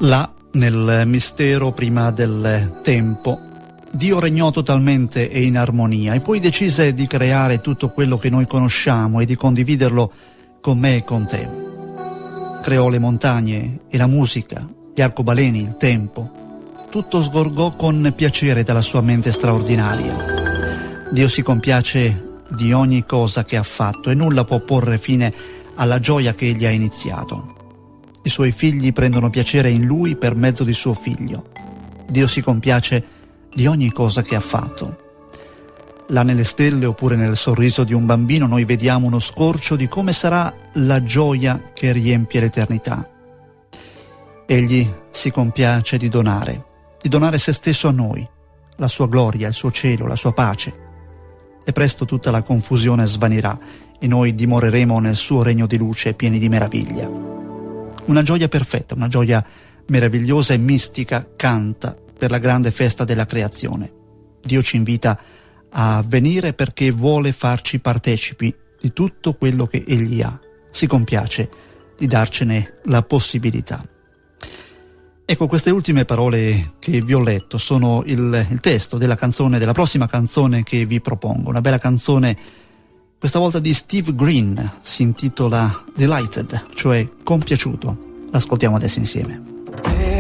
Là, nel mistero prima del tempo, Dio regnò totalmente e in armonia e poi decise di creare tutto quello che noi conosciamo e di condividerlo con me e con te. Creò le montagne e la musica, gli arcobaleni, il tempo. Tutto sgorgò con piacere dalla sua mente straordinaria. Dio si compiace di ogni cosa che ha fatto e nulla può porre fine alla gioia che egli ha iniziato. I suoi figli prendono piacere in lui per mezzo di suo figlio. Dio si compiace di ogni cosa che ha fatto. Là nelle stelle oppure nel sorriso di un bambino noi vediamo uno scorcio di come sarà la gioia che riempie l'eternità. Egli si compiace di donare se stesso a noi, la sua gloria, il suo cielo, la sua pace. E presto tutta la confusione svanirà e noi dimoreremo nel suo regno di luce pieni di meraviglia. Una gioia perfetta, una gioia meravigliosa e mistica canta per la grande festa della creazione. Dio ci invita a venire perché vuole farci partecipi di tutto quello che Egli ha. Si compiace di darcene la possibilità. Ecco, queste ultime parole che vi ho letto sono il testo della canzone, della prossima canzone che vi propongo. Una bella canzone, questa volta di Steve Green, si intitola Delighted, cioè compiaciuto. L'ascoltiamo adesso insieme.